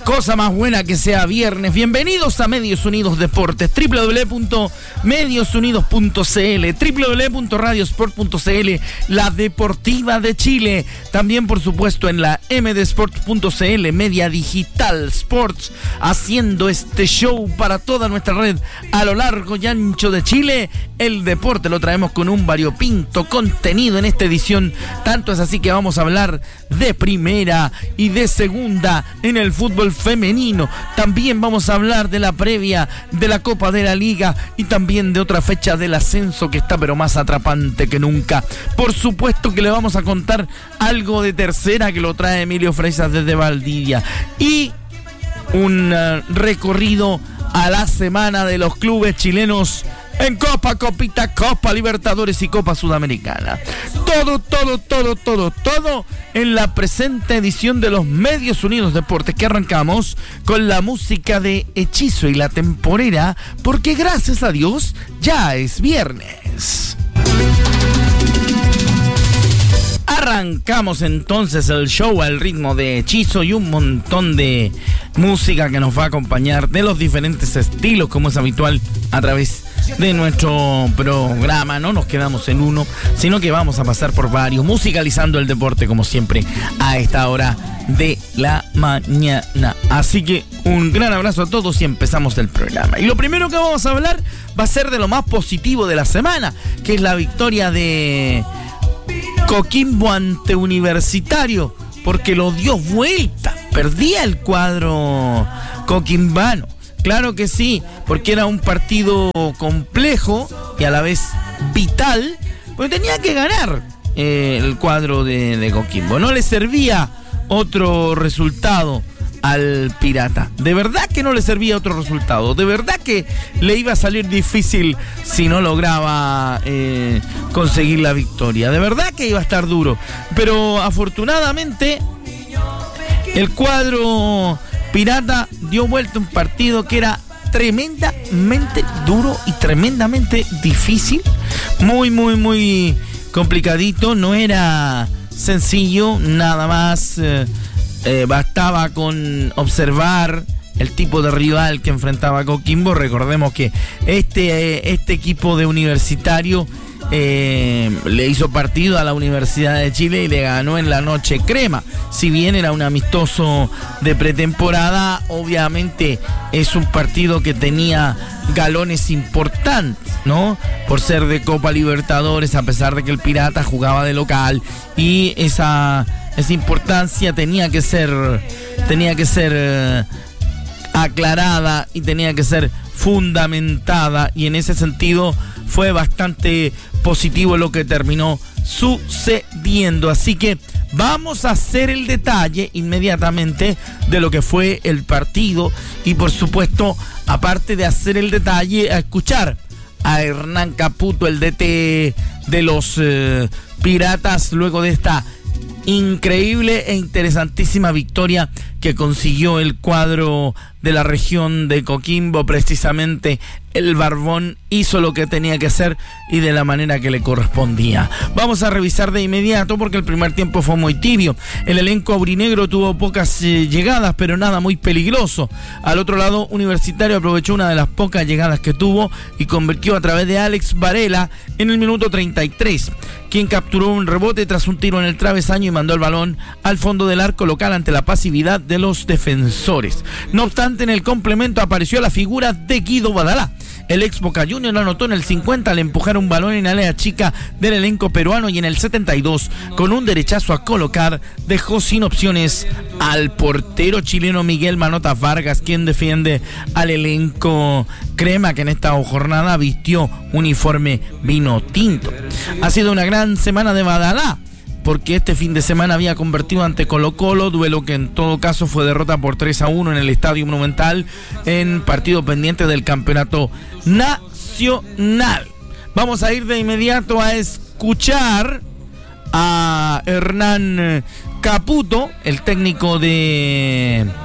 Cosa más buena que sea viernes. Bienvenidos a Medios Unidos Deportes, www.mediosunidos.cl, www.radiosport.cl, la deportiva de Chile. También, por supuesto, en la mdsport.cl, Media Digital Sports, haciendo este show para toda nuestra red a lo largo y ancho de Chile. El deporte lo traemos con un variopinto contenido en esta edición. Tanto es así que vamos a hablar de primera y de segunda en el fútbol femenino. También vamos a hablar de la previa de la Copa de la Liga y también de otra fecha del ascenso que está pero más atrapante que nunca. Por supuesto que le vamos a contar algo de tercera que lo trae Emilio Freisas desde Valdivia y un recorrido a la semana de los clubes chilenos en Copa, Copita, Copa Libertadores y Copa Sudamericana. Todo en la presente edición de los Medios Unidos Deportes, que arrancamos con la música de Hechizo y la Temporera, porque gracias a Dios ya es viernes. Arrancamos entonces el show al ritmo de Hechizo y un montón de música que nos va a acompañar de los diferentes estilos, como es habitual a través de nuestro programa. No nos quedamos en uno, sino que vamos a pasar por varios, musicalizando el deporte como siempre a esta hora de la mañana. Así que un gran abrazo a todos y empezamos el programa. Y lo primero que vamos a hablar va a ser de lo más positivo de la semana, que es la victoria de Coquimbo ante Universitario, porque lo dio vuelta. Perdía el cuadro coquimbano. Claro que sí, porque era un partido complejo y a la vez vital, porque tenía que ganar el cuadro de Coquimbo. No le servía otro resultado al Pirata. De verdad que no le servía otro resultado. De verdad que le iba a salir difícil si no lograba conseguir la victoria. De verdad que iba a estar duro. Pero afortunadamente el cuadro Pirata dio vuelta un partido que era tremendamente duro y tremendamente difícil. Muy complicadito. No era sencillo, nada más. Bastaba con observar el tipo de rival que enfrentaba Coquimbo. Recordemos que este equipo de Universitario le hizo partido a la Universidad de Chile y le ganó en la noche crema. Si bien era un amistoso de pretemporada, obviamente es un partido que tenía galones importantes, ¿no? Por ser de Copa Libertadores, a pesar de que el Pirata jugaba de local, y esa importancia tenía que ser aclarada y tenía que ser fundamentada, y en ese sentido fue bastante positivo lo que terminó sucediendo. Así que vamos a hacer el detalle inmediatamente de lo que fue el partido y, por supuesto, aparte de hacer el detalle, a escuchar a Hernán Caputo, el DT de los Piratas, luego de esta increíble e interesantísima victoria que consiguió el cuadro de la región de Coquimbo. Precisamente el Barbón hizo lo que tenía que hacer y de la manera que le correspondía. Vamos a revisar de inmediato porque el primer tiempo fue muy tibio. El elenco aurinegro tuvo pocas llegadas, pero nada muy peligroso. Al otro lado, Universitario aprovechó una de las pocas llegadas que tuvo y convirtió a través de Alex Varela en el minuto 33, quien capturó un rebote tras un tiro en el travesaño y mandó el balón al fondo del arco local ante la pasividad de los defensores. No obstante, en el complemento apareció la figura de Guido Badalá. El ex Boca Juniors lo anotó en el 50 al empujar un balón en área chica del elenco peruano, y en el 72, con un derechazo a colocar, dejó sin opciones al portero chileno Miguel Manotas Vargas, quien defiende al elenco crema, que en esta jornada vistió uniforme vino tinto. Ha sido una gran semana de Badalá, porque este fin de semana había convertido ante Colo-Colo, duelo que en todo caso fue derrota por 3-1 en el Estadio Monumental, en partido pendiente del campeonato nacional. Vamos a ir de inmediato a escuchar a Hernán Caputo, el técnico de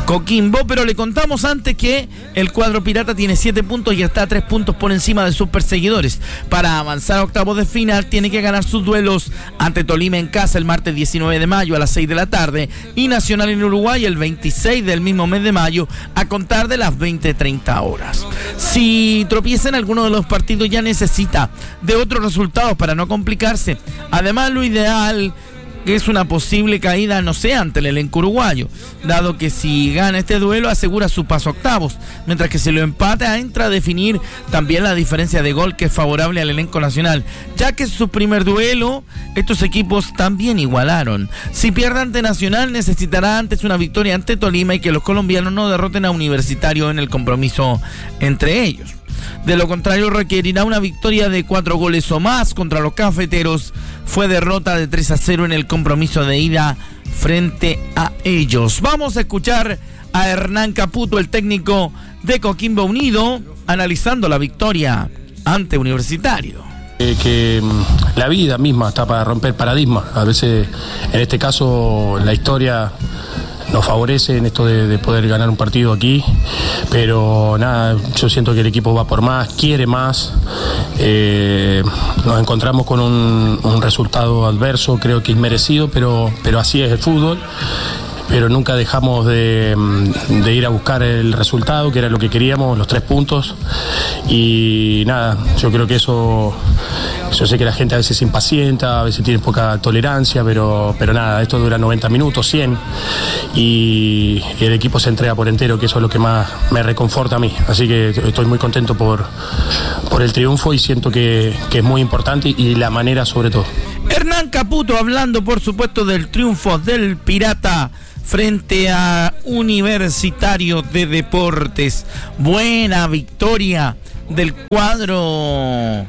Coquimbo, pero le contamos antes que el cuadro pirata tiene 7 puntos y está a 3 puntos por encima de sus perseguidores. Para avanzar a octavos de final tiene que ganar sus duelos ante Tolima en casa el martes 19 de mayo a las 6 de la tarde y Nacional en Uruguay el 26 del mismo mes de mayo a contar de las 20:30 horas. Si tropieza en alguno de los partidos ya necesita de otros resultados para no complicarse. Además, lo ideal es una posible caída, no sé, ante el elenco uruguayo, dado que si gana este duelo asegura su paso a octavos, mientras que si lo empata entra a definir también la diferencia de gol que es favorable al elenco nacional, ya que su primer duelo estos equipos también igualaron. Si pierde ante Nacional necesitará antes una victoria ante Tolima y que los colombianos no derroten a Universitario en el compromiso entre ellos. De lo contrario requerirá una victoria de 4 goles o más contra los cafeteros. Fue derrota de 3-0 en el compromiso de ida frente a ellos. Vamos a escuchar a Hernán Caputo, el técnico de Coquimbo Unido, analizando la victoria ante Universitario. Que la vida misma está para romper paradigmas. A veces, en este caso, la historia nos favorece en esto de poder ganar un partido aquí, pero nada, yo siento que el equipo va por más, quiere más. Nos encontramos con un resultado adverso, creo que inmerecido, pero así es el fútbol. Pero nunca dejamos de ir a buscar el resultado, que era lo que queríamos, los 3 puntos. Y nada, yo creo que eso, yo sé que la gente a veces se impacienta, a veces tiene poca tolerancia, pero nada, esto dura 90 minutos, 100, y el equipo se entrega por entero, que eso es lo que más me reconforta a mí. Así que estoy muy contento por el triunfo y siento que es muy importante y la manera sobre todo. Hernán Caputo hablando, por supuesto, del triunfo del Pirata frente a Universitario de Deportes. Buena victoria del cuadro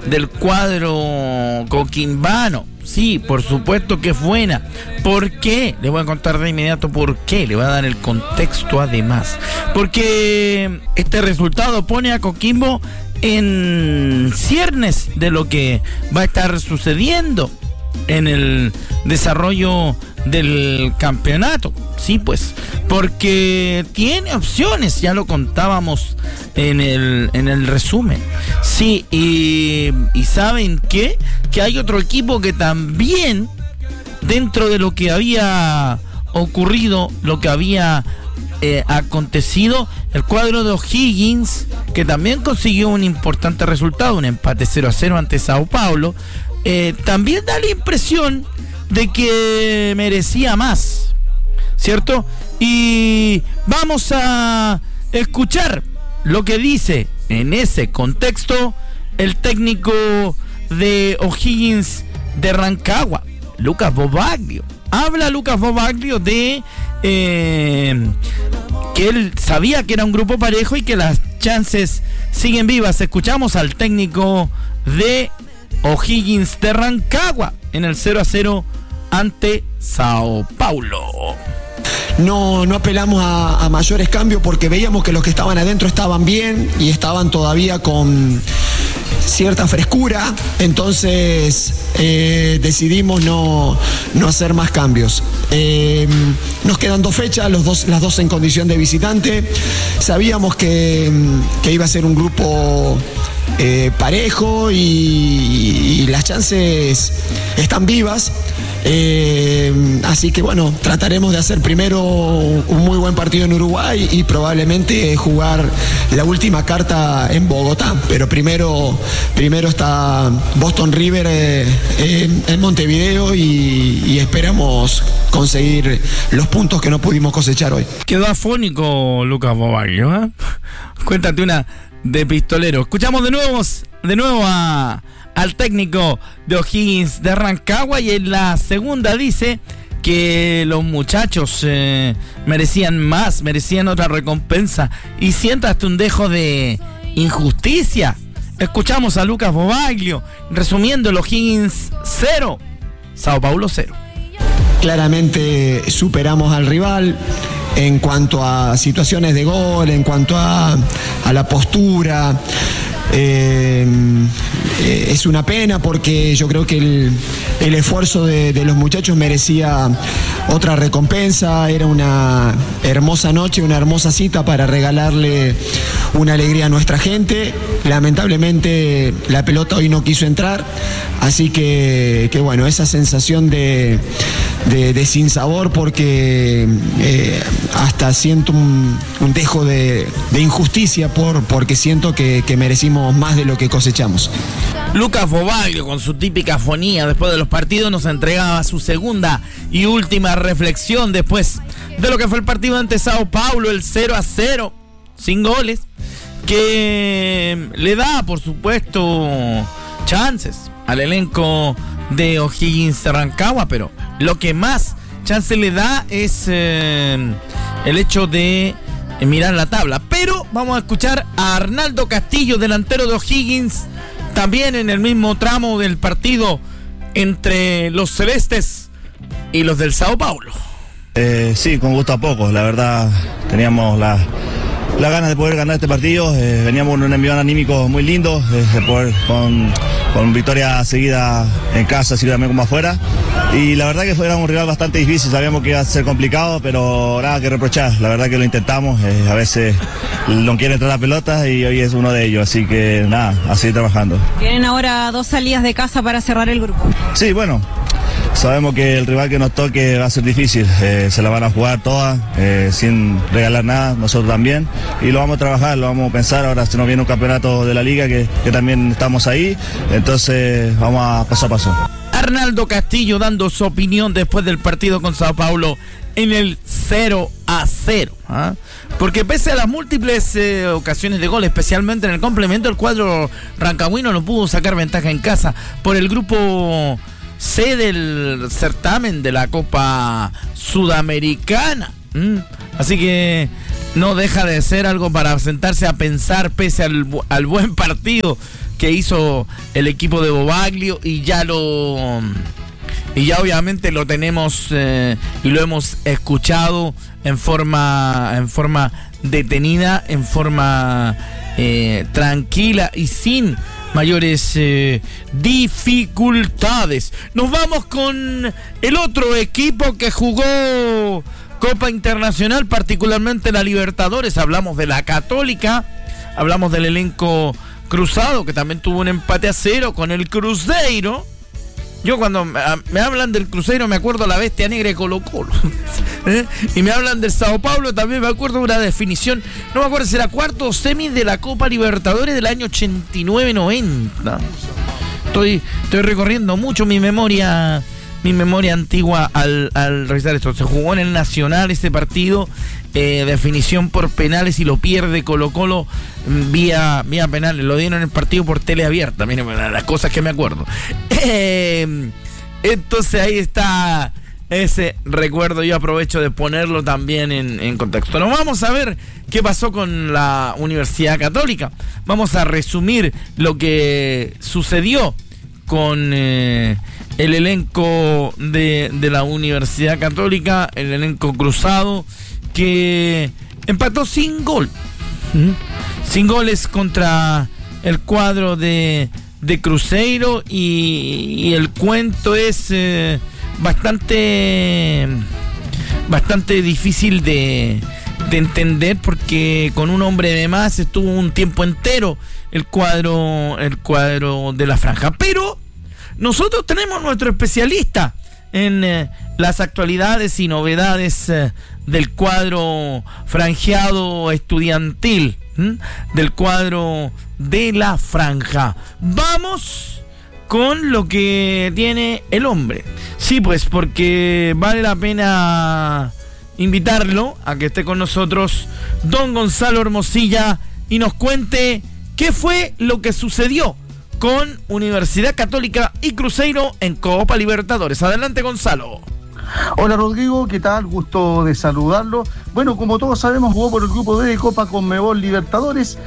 coquimbano. Sí, por supuesto que es buena. ¿Por qué? Le voy a contar de inmediato por qué. Le voy a dar el contexto además. Porque este resultado pone a Coquimbo en ciernes de lo que va a estar sucediendo en el desarrollo del campeonato. Sí, pues, porque tiene opciones, ya lo contábamos en el resumen. Sí, y ¿saben qué? Que hay otro equipo que también, dentro de lo que había ocurrido, lo que había acontecido, el cuadro de O'Higgins, que también consiguió un importante resultado, un empate 0-0 ante Sao Paulo, también da la impresión de que merecía más, ¿cierto? Y vamos a escuchar lo que dice en ese contexto el técnico de O'Higgins de Rancagua, Lucas Bobaglio. Habla Lucas Bobaglio de que él sabía que era un grupo parejo y que las chances siguen vivas. Escuchamos al técnico de O'Higgins de Rancagua en el 0-0 ante Sao Paulo. No apelamos a mayores cambios porque veíamos que los que estaban adentro estaban bien y estaban todavía con cierta frescura, entonces decidimos no hacer más cambios. Nos quedan 2 fechas, las dos en condición de visitante. Sabíamos que iba a ser un grupo parejo y las chances están vivas. Así que bueno, trataremos de hacer primero un muy buen partido en Uruguay y probablemente jugar la última carta en Bogotá, pero primero está Boston River en Montevideo y esperamos conseguir los puntos que no pudimos cosechar hoy. Quedó afónico Lucas Bobaglio, ¿eh? Cuéntate una de pistolero. Escuchamos de nuevo al técnico de O'Higgins de Rancagua, y en la segunda dice que los muchachos merecían más, merecían otra recompensa y sienta hasta un dejo de injusticia. Escuchamos a Lucas Bobaglio resumiendo el O'Higgins 0, Sao Paulo 0. Claramente superamos al rival en cuanto a situaciones de gol, en cuanto a la postura. Es una pena porque yo creo que el esfuerzo de los muchachos merecía otra recompensa. Era una hermosa noche, una hermosa cita para regalarle una alegría a nuestra gente. Lamentablemente la pelota hoy no quiso entrar, así que bueno, esa sensación de sinsabor, porque hasta siento un dejo de injusticia porque siento que merecimos más de lo que cosechamos. Lucas Bobaglio, con su típica fonía después de los partidos, nos entregaba su segunda y última reflexión después de lo que fue el partido ante Sao Paulo, el 0-0, sin goles, que le da, por supuesto, chances al elenco de O'Higgins Rancagua, pero lo que más chance le da es el hecho de mirar la tabla. Pero vamos a escuchar a Arnaldo Castillo, delantero de O'Higgins, también en el mismo tramo del partido entre los celestes y los del Sao Paulo. Sí, con gusto a poco. La verdad, teníamos las ganas de poder ganar este partido. Veníamos en un envión anímico muy lindo, de poder con victoria seguida en casa, así también como afuera. Y la verdad que era un rival bastante difícil, sabíamos que iba a ser complicado, pero nada que reprochar. La verdad que lo intentamos, a veces no quiere entrar la pelota y hoy es uno de ellos, así que nada, a seguir trabajando. Tienen ahora 2 salidas de casa para cerrar el grupo. Sí, bueno, sabemos que el rival que nos toque va a ser difícil, se la van a jugar todas, sin regalar nada, nosotros también, y lo vamos a trabajar, lo vamos a pensar. Ahora se nos viene un campeonato de la liga que también estamos ahí, entonces vamos a paso a paso. Arnaldo Castillo dando su opinión después del partido con Sao Paulo en el 0-0, ¿ah? Porque pese a las múltiples ocasiones de gol, especialmente en el complemento, el cuadro rancagüino no pudo sacar ventaja en casa por el grupo C del certamen de la Copa Sudamericana. Así que no deja de ser algo para sentarse a pensar, pese al buen partido que hizo el equipo de Bobaglio, y ya obviamente lo tenemos y lo hemos escuchado en forma detenida, en forma tranquila y sin mayores dificultades. Nos vamos con el otro equipo que jugó Copa Internacional, particularmente la Libertadores. Hablamos de la Católica, hablamos del elenco cruzado, que también tuvo un empate a 0 con el Cruzeiro. Yo cuando me hablan del Cruzeiro me acuerdo la bestia negra de Colo-Colo. Y me hablan del Sao Paulo, también me acuerdo de una definición, no me acuerdo si era cuarto o semi de la Copa Libertadores del año 89-90. Estoy recorriendo mucho mi memoria antigua al revisar esto. Se jugó en el Nacional este partido, definición por penales, y lo pierde Colo-Colo vía penales. Lo dieron en el partido por tele abierta. Miren las cosas que me acuerdo. Entonces ahí está ese recuerdo. Yo aprovecho de ponerlo también en contexto. Nos vamos a ver qué pasó con la Universidad Católica. Vamos a resumir lo que sucedió con el elenco de la Universidad Católica, el elenco cruzado, que empató sin gol, sin goles contra el cuadro de Cruzeiro, y el cuento es bastante difícil de entender, porque con un hombre de más estuvo un tiempo entero el cuadro de la franja. Pero nosotros tenemos nuestro especialista en las actualidades y novedades del cuadro franjeado estudiantil, del cuadro de la franja. Vamos con lo que tiene el hombre. Sí, pues, porque vale la pena invitarlo a que esté con nosotros don Gonzalo Hermosilla y nos cuente qué fue lo que sucedió con Universidad Católica y Cruzeiro en Copa Libertadores. Adelante, Gonzalo. Hola, Rodrigo, ¿qué tal? Gusto de saludarlo. Bueno, como todos sabemos, jugó por el grupo D de Copa Conmebol Libertadores.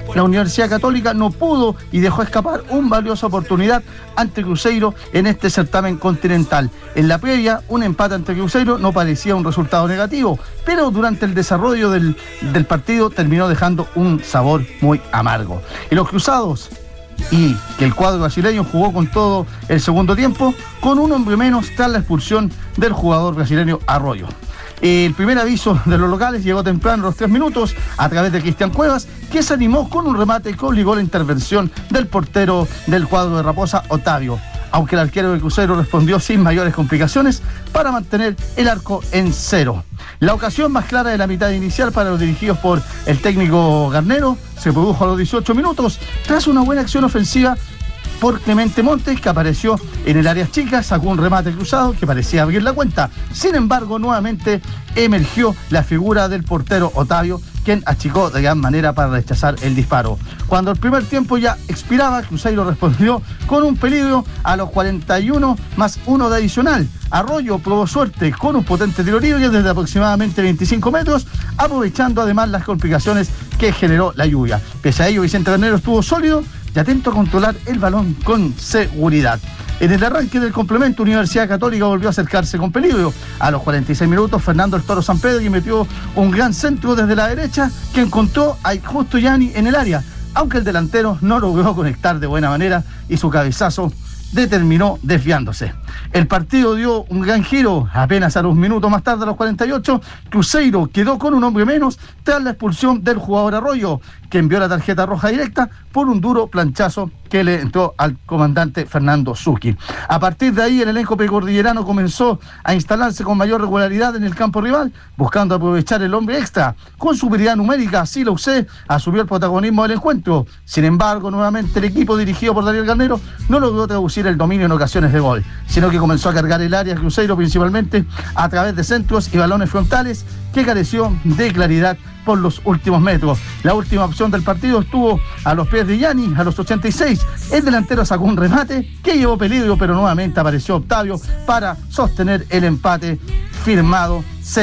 la Universidad Católica no pudo y dejó escapar una valiosa oportunidad ante Cruzeiro en este certamen continental. En la previa, un empate ante Cruzeiro no parecía un resultado negativo, pero durante el desarrollo del partido terminó dejando un sabor muy amargo. Y los cruzados, y que el cuadro brasileño jugó con todo el segundo tiempo, con un hombre menos tras la expulsión del jugador brasileño Arroyo. El primer aviso de los locales llegó temprano, los 3 minutos, a través de Cristian Cuevas, que se animó con un remate que obligó la intervención del portero del cuadro de Raposa, Otavio, aunque el arquero de Cruzeiro respondió sin mayores complicaciones para mantener el arco en 0. La ocasión más clara de la mitad inicial para los dirigidos por el técnico Garnero se produjo a los 18 minutos, tras una buena acción ofensiva por Clemente Montes, que apareció en el área chica, sacó un remate cruzado que parecía abrir la cuenta. Sin embargo, nuevamente emergió la figura del portero Otavio, quien achicó de gran manera para rechazar el disparo. Cuando el primer tiempo ya expiraba, Cruzeiro respondió con un peligro a los 41 más 1 de adicional. Arroyo probó suerte con un potente tiro libre desde aproximadamente 25 metros, aprovechando además las complicaciones que generó la lluvia. Pese a ello, Vicente Garnero estuvo sólido y atento a controlar el balón con seguridad. En el arranque del complemento, Universidad Católica volvió a acercarse con peligro. A los 46 minutos, Fernando el Toro Sampedri metió un gran centro desde la derecha que encontró a Justo Gianni en el área, aunque el delantero no logró conectar de buena manera y su cabezazo determinó desviándose. El partido dio un gran giro. Apenas a los minutos más tarde, a los 48, Cruzeiro quedó con un hombre menos tras la expulsión del jugador Arroyo, que envió la tarjeta roja directa por un duro planchazo que le entró al comandante Fernando Zucchi. A partir de ahí, el elenco precordillerano comenzó a instalarse con mayor regularidad en el campo rival, buscando aprovechar el hombre extra. Con superioridad numérica, así la UC asumió el protagonismo del encuentro. Sin embargo, nuevamente el equipo dirigido por Daniel Garnero no logró traducir el dominio en ocasiones de gol, sino que comenzó a cargar el área Cruzeiro principalmente a través de centros y balones frontales que careció de claridad por los últimos metros. La última opción del partido estuvo a los pies de Gianni a los 86. El delantero sacó un remate que llevó peligro, pero nuevamente apareció Octavio para sostener el empate firmado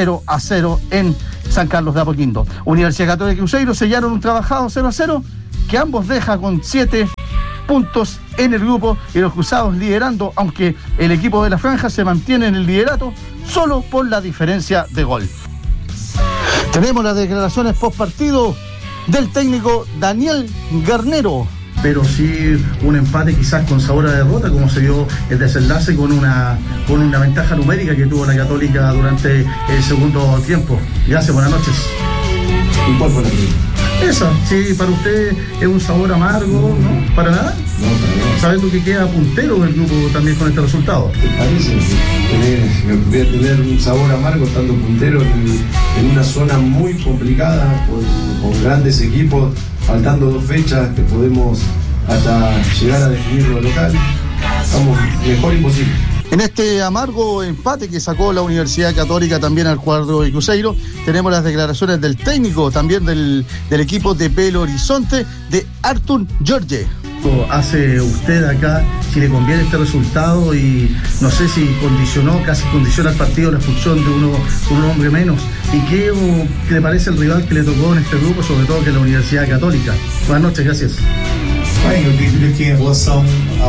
0-0 en San Carlos de Apoquindo. Universidad Católica y Cruzeiro sellaron un trabajado 0-0 que ambos deja con 7 puntos en el grupo y los cruzados liderando, aunque el equipo de la franja se mantiene en el liderato solo por la diferencia de gol. Tenemos las declaraciones post partido del técnico Daniel Garnero. Pero sí un empate quizás con sabor a derrota, como se dio el desenlace con una ventaja numérica que tuvo la Católica durante el segundo tiempo. Gracias, buenas noches. ¿Y cuál fue la pregunta? Esa, sí, para usted es un sabor amargo, ¿no? ¿Para nada? No, para nada. Sabiendo que queda puntero del grupo también con este resultado. ¿Te parece? Voy a tener un sabor amargo estando puntero en una zona muy complicada, con grandes equipos, faltando 2 fechas que podemos hasta llegar a definirlo local. Estamos mejor imposible. En este amargo empate que sacó la Universidad Católica también al cuadro de Cruzeiro, tenemos las declaraciones del técnico también del equipo de Belo Horizonte, de Artur Jorge. Hace usted acá si le conviene este resultado y no sé si casi condiciona el partido la expulsión de un hombre menos? ¿Y qué le parece el rival que le tocó en este grupo, sobre todo que es la Universidad Católica? Buenas noches, gracias. Eu acredito que em relação